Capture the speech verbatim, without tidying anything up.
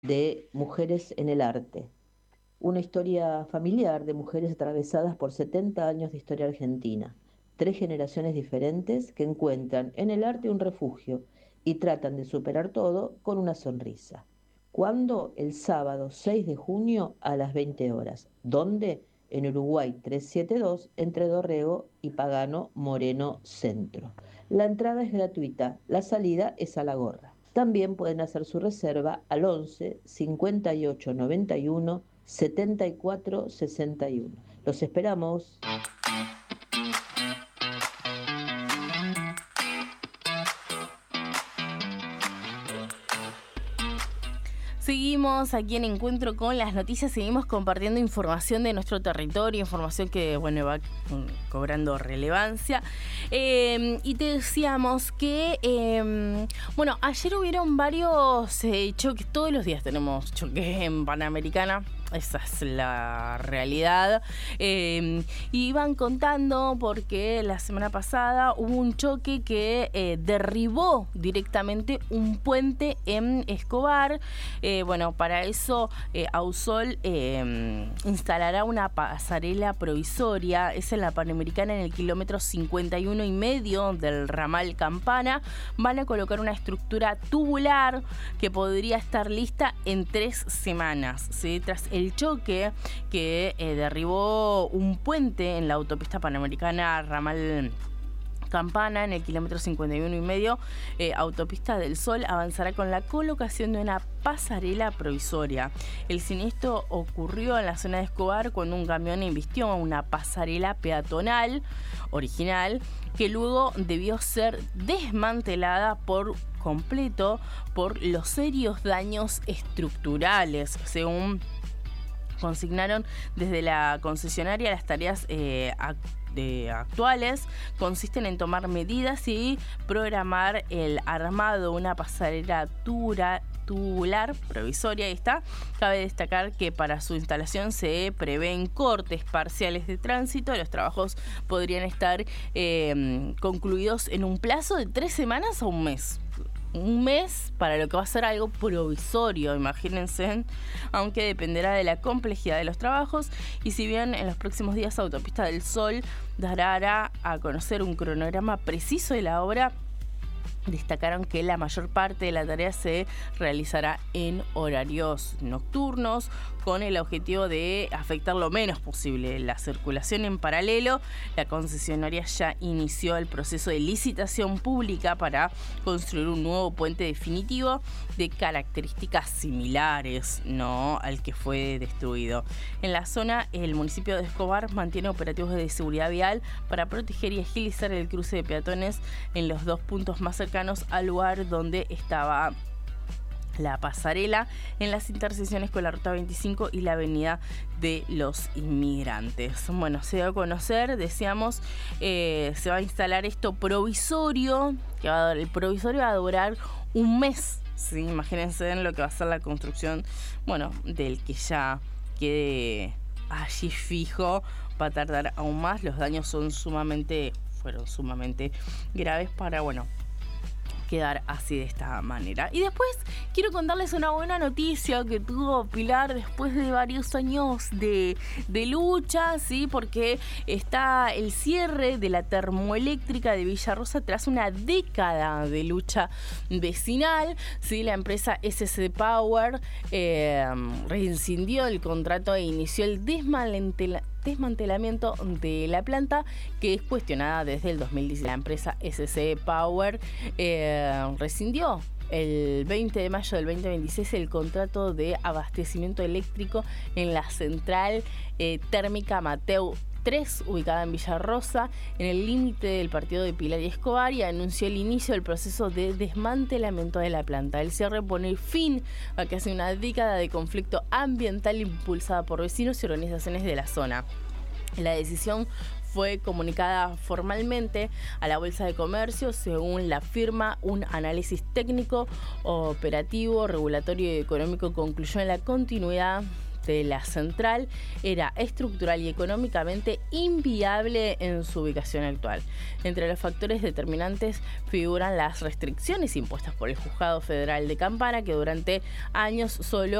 de Mujeres en el Arte, una historia familiar de mujeres atravesadas por setenta años de historia argentina, tres generaciones diferentes que encuentran en el arte un refugio y tratan de superar todo con una sonrisa. ¿Cuándo? El sábado seis de junio a las veinte horas. ¿Dónde? En Uruguay trescientos setenta y dos, entre Dorrego y Pagano Moreno Centro. La entrada es gratuita, la salida es a la gorra. También pueden hacer su reserva al once cincuenta y ocho noventa y uno setenta y cuatro sesenta y uno. Los esperamos. Seguimos aquí en Encuentro con las Noticias, seguimos compartiendo información de nuestro territorio, información que, bueno, va cobrando relevancia. Eh, y te decíamos que, eh, bueno, ayer hubieron varios eh, choques, todos los días tenemos choques en Panamericana. Esa es la realidad. Eh, y iban contando porque la semana pasada hubo un choque que eh, derribó directamente un puente en Escobar. Eh, bueno, para eso eh, Ausol eh, instalará una pasarela provisoria. Es en la Panamericana, en el kilómetro cincuenta y uno y medio del ramal Campana. Van a colocar una estructura tubular que podría estar lista en tres semanas, ¿sí? Tras el el choque que eh, derribó un puente en la autopista panamericana ramal Campana, en el kilómetro cincuenta y uno y medio, eh, Autopista del Sol avanzará con la colocación de una pasarela provisoria. El siniestro ocurrió en la zona de Escobar cuando un camión embistió una pasarela peatonal original que luego debió ser desmantelada por completo por los serios daños estructurales, según consignaron desde la concesionaria. Las tareas eh, de actuales consisten en tomar medidas y programar el armado de una pasarela dura tubular provisoria. Ahí está. Cabe destacar que para su instalación se prevén cortes parciales de tránsito. Los trabajos podrían estar eh, concluidos en un plazo de tres semanas a un mes. Un mes para lo que va a ser algo provisorio, imagínense, aunque dependerá de la complejidad de los trabajos. Y si bien en los próximos días Autopista del Sol dará a conocer un cronograma preciso de la obra, destacaron que la mayor parte de la tarea se realizará en horarios nocturnos, con el objetivo de afectar lo menos posible la circulación. En paralelo, la concesionaria ya inició el proceso de licitación pública para construir un nuevo puente definitivo de características similares, ¿no?, al que fue destruido. En la zona, el municipio de Escobar mantiene operativos de seguridad vial para proteger y agilizar el cruce de peatones en los dos puntos más cercanos al lugar donde estaba la pasarela, en las intersecciones con la ruta veinticinco y la avenida de los Inmigrantes. Bueno, se dio a conocer, decíamos, eh, se va a instalar esto provisorio, que va a dar, el provisorio va a durar un mes, ¿sí? Imagínense en lo que va a ser la construcción, bueno, del que ya quede allí fijo. Va a tardar aún más. Los daños son sumamente, fueron sumamente graves para, bueno, quedar así de esta manera. Y después quiero contarles una buena noticia que tuvo Pilar después de varios años de, de lucha, ¿sí? Porque está el cierre de la termoeléctrica de Villarrosa tras una década de lucha vecinal, ¿sí? La empresa S C Power eh, rescindió el contrato e inició el desmantelamiento desmantelamiento de la planta, que es cuestionada desde el dos mil diez. La empresa S C Power eh, rescindió el veinte de mayo del veinte veintiséis el contrato de abastecimiento eléctrico en la central eh, térmica Mateu tres, ubicada en Villarrosa, en el límite del partido de Pilar y Escobar, y anunció el inicio del proceso de desmantelamiento de la planta. El cierre pone fin a casi una década de conflicto ambiental impulsada por vecinos y organizaciones de la zona. La decisión fue comunicada formalmente a la Bolsa de Comercio. Según la firma, un análisis técnico, operativo, regulatorio y económico concluyó en la continuidad de la central era estructural y económicamente inviable en su ubicación actual. Entre los factores determinantes figuran las restricciones impuestas por el Juzgado Federal de Campana, que durante años solo